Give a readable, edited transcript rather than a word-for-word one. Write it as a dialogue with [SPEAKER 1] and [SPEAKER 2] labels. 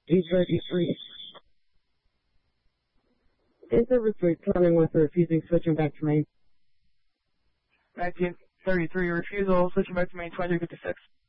[SPEAKER 1] 833. In-service returning with a refusing, switching back to main.
[SPEAKER 2] 1933, refusal, switching back to main 2356.